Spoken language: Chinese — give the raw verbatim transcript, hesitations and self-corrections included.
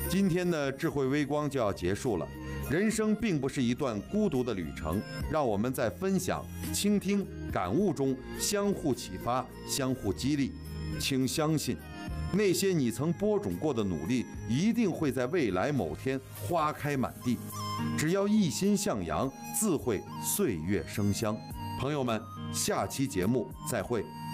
今天的智慧微光就要结束了。人生并不是一段孤独的旅程，让我们在分享、倾听、感悟中相互启发、相互激励。请相信，那些你曾播种过的努力，一定会在未来某天花开满地。只要一心向阳，自会岁月生香。朋友们，下期节目再会。